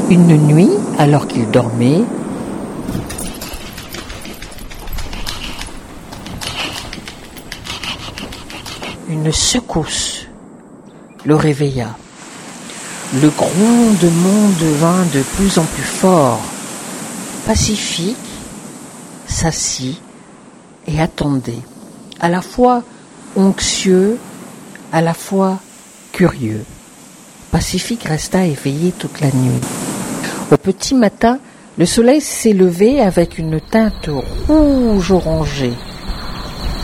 Une nuit, alors qu'il dormait, une secousse le réveilla. Le grondement devint de plus en plus fort. Pacifique s'assit et attendait, à la fois anxieux, à la fois curieux. Pacifique resta éveillé toute la nuit. Au petit matin, le soleil s'est levé avec une teinte rouge orangée.